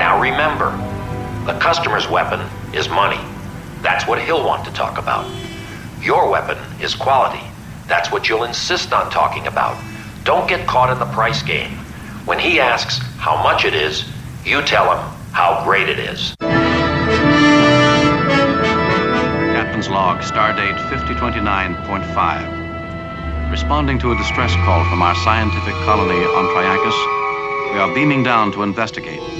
Now remember, the customer's weapon is money. That's what he'll want to talk about. Your weapon is quality. That's what you'll insist on talking about. Don't get caught in the price game. When he asks how much it is, you tell him how great it is. Captain's log, stardate 5029.5. Responding to a distress call from our scientific colony on Triacus, we are beaming down to investigate.